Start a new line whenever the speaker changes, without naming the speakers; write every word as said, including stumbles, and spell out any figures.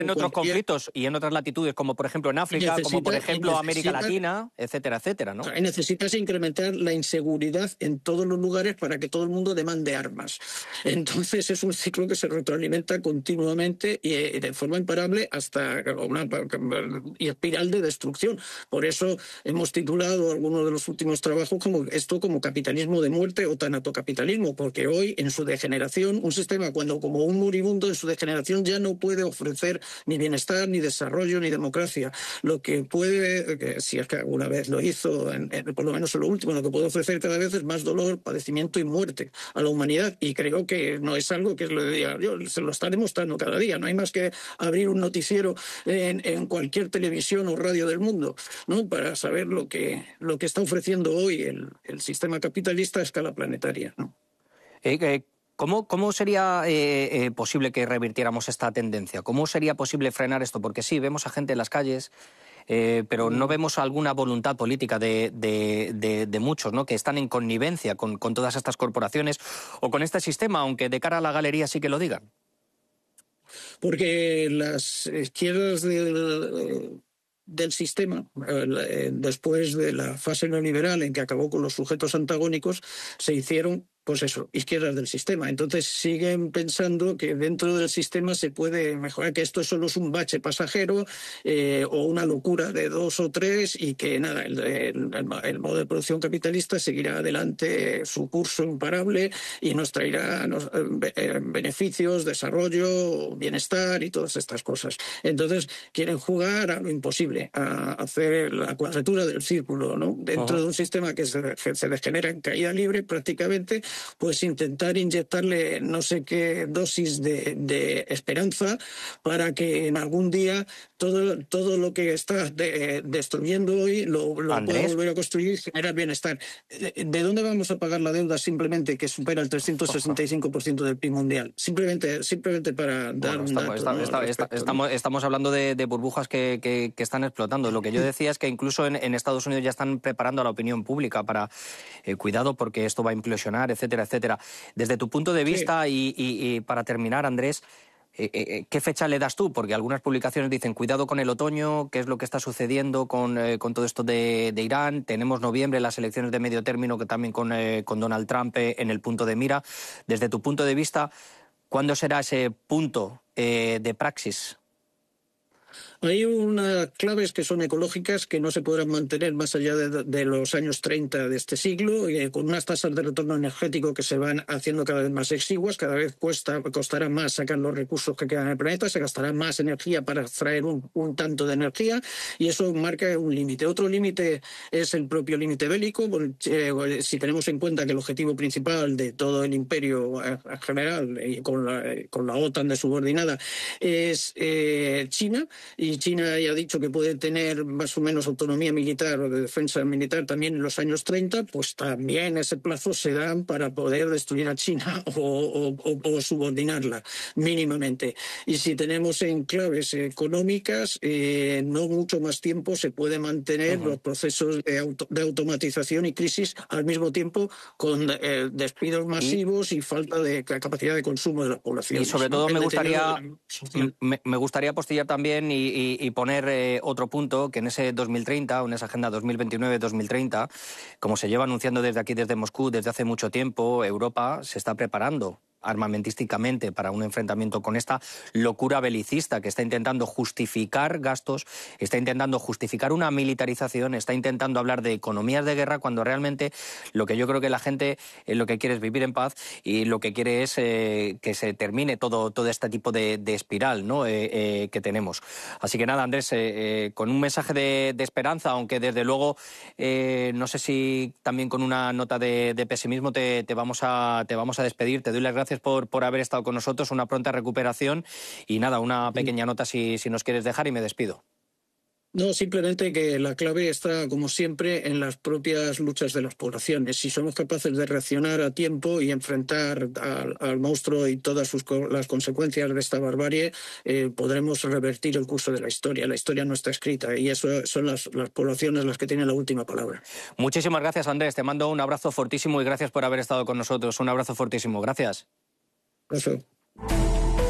en otros conflictos y en otras latitudes, como por ejemplo en África, necesita, como por ejemplo América Latina, etcétera, etcétera, ¿no?
Necesitas incrementar la inseguridad en todos los lugares para que todo el mundo demande armas. Entonces es un ciclo que se retroalimenta continuamente y de forma imparable hasta una y espiral de destrucción. Por eso hemos titulado algunos de los últimos trabajos como esto como capitalismo de muerte o tanatocapitalismo, porque hoy en su degeneración, un sistema cuando como un moribundo en su degeneración ya no puede ofrecer ni bienestar, ni desarrollo, ni democracia. Lo que puede, si es que alguna vez lo hizo, en, en, por lo menos en lo último, lo que puede ofrecer cada vez es más dolor, padecimiento y muerte a la humanidad. Y creo que no es algo que es lo de diario, se lo está demostrando cada día. No hay más que abrir un noticiero en, en cualquier televisión o radio del mundo, ¿no? Para saber lo que, lo que está ofreciendo hoy el, el sistema capitalista a escala planetaria, ¿no?
Eh, eh, ¿Cómo, cómo sería eh, eh, posible que revirtiéramos esta tendencia? ¿Cómo sería posible frenar esto? Porque sí, vemos a gente en las calles, eh, pero no vemos alguna voluntad política de, de, de, de muchos, ¿no? Que están en connivencia con, con todas estas corporaciones o con este sistema, aunque de cara a la galería sí que lo digan.
Porque las izquierdas del... del sistema, eh, después de la fase neoliberal en que acabó con los sujetos antagónicos, se hicieron, pues eso, izquierdas del sistema. Entonces siguen pensando que dentro del sistema se puede mejorar, que esto solo es un bache pasajero eh, o una locura de dos o tres y que nada, el, el, el modo de producción capitalista seguirá adelante su curso imparable y nos traerá nos, eh, beneficios, desarrollo, bienestar y todas estas cosas. Entonces quieren jugar a lo imposible, a hacer la cuadratura del círculo, ¿no? Dentro uh-huh. de un sistema que se, que se degenera en caída libre prácticamente, pues intentar inyectarle no sé qué dosis de, de esperanza para que en algún día todo, todo lo que está de, destruyendo hoy lo, lo pueda volver a construir y generar bienestar. ¿De, ¿De dónde vamos a pagar la deuda simplemente que supera el trescientos sesenta y cinco por ciento del P I B mundial? Simplemente, simplemente para dar bueno, un
estamos,
dato.
Está,
¿no?
está, respecto, está, estamos, ¿no? estamos hablando de, de burbujas que, que, que están explotando. Lo que yo decía es que incluso en, en Estados Unidos ya están preparando a la opinión pública para eh, cuidado porque esto va a implosionar, etcétera, etcétera. Desde tu punto de vista, sí. y, y, y para terminar, Andrés, eh, eh, ¿qué fecha le das tú? Porque algunas publicaciones dicen cuidado con el otoño, qué es lo que está sucediendo con, eh, con todo esto de, de Irán. Tenemos noviembre, las elecciones de medio término, que también con, eh, con Donald Trump eh, en el punto de mira. Desde tu punto de vista, ¿cuándo será ese punto eh, de praxis?
Hay unas claves que son ecológicas que no se podrán mantener más allá de, de los años treinta de este siglo, eh, con unas tasas de retorno energético que se van haciendo cada vez más exiguas, cada vez cuesta, costará más sacar los recursos que quedan en el planeta, se gastará más energía para extraer un, un tanto de energía y eso marca un límite. Otro límite es el propio límite bélico, eh, si tenemos en cuenta que el objetivo principal de todo el imperio en general, y con la, con la OTAN de subordinada, es eh, China, y China ya ha dicho que puede tener más o menos autonomía militar o de defensa militar también en los años treinta, pues también ese plazo se da para poder destruir a China o, o, o subordinarla mínimamente. Y si tenemos en claves económicas, eh, no mucho más tiempo se puede mantener uh-huh. los procesos de, auto, de automatización y crisis al mismo tiempo con eh, despidos masivos y, y falta de capacidad de consumo de la población.
Y sobre todo ¿no? me gustaría la... me, me gustaría apostillar también y Y, y poner eh, otro punto, que en ese dos mil treinta, en esa agenda dos mil veintinueve dos mil treinta, como se lleva anunciando desde aquí, desde Moscú, desde hace mucho tiempo, Europa se está preparando armamentísticamente para un enfrentamiento con esta locura belicista que está intentando justificar gastos, está intentando justificar una militarización, está intentando hablar de economías de guerra cuando realmente lo que yo creo que la gente eh, lo que quiere es vivir en paz y lo que quiere es eh, que se termine todo, todo este tipo de, de espiral, ¿no? eh, eh, que tenemos. Así que nada, Andrés, eh, eh, con un mensaje de, de esperanza, aunque desde luego eh, no sé si también con una nota de, de pesimismo te, te, vamos a, te vamos a despedir. Te doy las gracias Por, por haber estado con nosotros, una pronta recuperación y nada, una pequeña nota si, si nos quieres dejar y me despido.
No, simplemente que la clave está, como siempre, en las propias luchas de las poblaciones. Si somos capaces de reaccionar a tiempo y enfrentar al, al monstruo y todas sus, las consecuencias de esta barbarie, eh, podremos revertir el curso de la historia. La historia no está escrita y eso son las, las poblaciones las que tienen la última palabra.
Muchísimas gracias, Andrés. Te mando un abrazo fortísimo y gracias por haber estado con nosotros. Un abrazo fortísimo. Gracias.
Gracias.